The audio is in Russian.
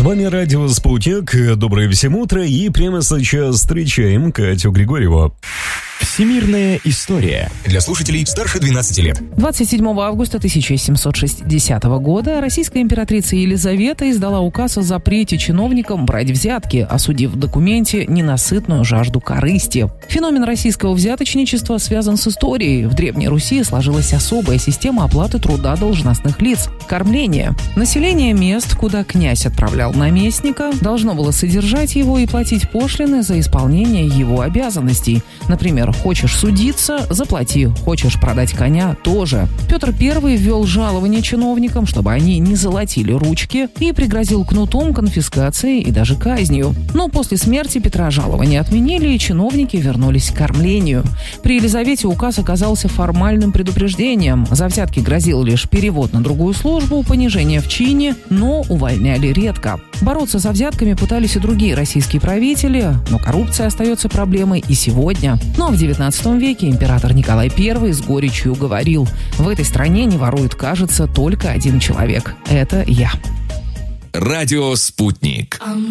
вами радио «Спутник». Доброе всем утро. И прямо сейчас встречаем Катю Григорьеву. Всемирная история. Для слушателей старше 12 лет. 27 августа 1760 года российская императрица Елизавета издала указ о запрете чиновникам брать взятки, осудив в документе ненасытную жажду корысти. Феномен российского взяточничества связан с историей. В Древней Руси сложилась особая система оплаты труда должностных лиц – кормление. Население мест, куда князь отправлял наместника, должно было содержать его и платить пошлины за исполнение его обязанностей. Например, хочешь судиться – заплати, хочешь продать коня – тоже. Петр I ввел жалование чиновникам, чтобы они не золотили ручки, и пригрозил кнутом, конфискацией и даже казнью. Но после смерти Петра жалования отменили, и чиновники вернулись к кормлению. При Елизавете указ оказался формальным предупреждением. За взятки грозил лишь перевод на другую службу, понижение в чине, но увольняли редко. Бороться за взятками пытались и другие российские правители, но коррупция остается проблемой и сегодня. Но в XIX веке император Николай I с горечью говорил: в этой стране не ворует, кажется, только один человек. Это я. Радио «Спутник».